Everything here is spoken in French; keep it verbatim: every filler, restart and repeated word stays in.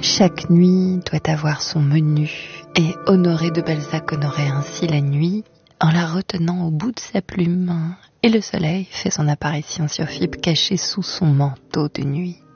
Chaque nuit doit avoir son menu, et Honoré de Balzac honorait ainsi la nuit en la retenant au bout de sa plume. Et le soleil fait son apparition sur Fibre caché sous son manteau de nuit.